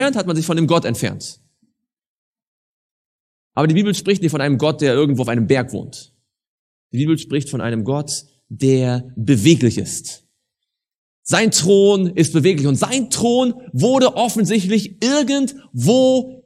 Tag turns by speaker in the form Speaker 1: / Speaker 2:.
Speaker 1: hat man sich von dem Gott entfernt. Aber die Bibel spricht nicht von einem Gott, der irgendwo auf einem Berg wohnt. Die Bibel spricht von einem Gott, der beweglich ist. Sein Thron ist beweglich und sein Thron wurde offensichtlich irgendwo